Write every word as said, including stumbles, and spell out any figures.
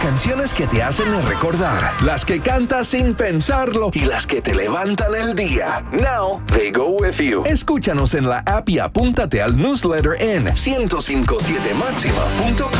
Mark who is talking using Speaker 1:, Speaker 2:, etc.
Speaker 1: canciones que te hacen recordar, las que cantas sin pensarlo y las que te levantan el día. Now they go with you. Escúchanos en la app y apúntate al newsletter en ciento cincuenta y siete máxima punto com.